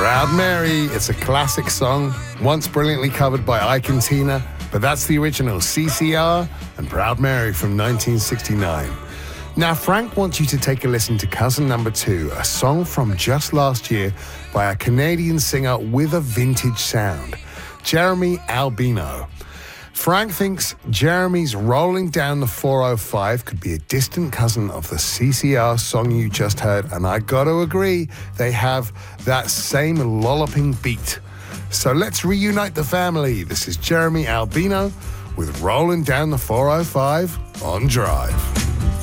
Proud Mary, it's a classic song, once brilliantly covered by Ike and Tina, but that's the original CCR and Proud Mary from 1969. Now, Frank wants you to take a listen to Cousin Number 2, a song from just last year by a Canadian singer with a vintage sound, Jeremy Albino. Frank thinks Jeremy's Rolling Down the 405 could be a distant cousin of the CCR song you just heard, and I gotta agree, they have that same lolloping beat. So let's reunite the family. This is Jeremy Albino with Rolling Down the 405 on Drive.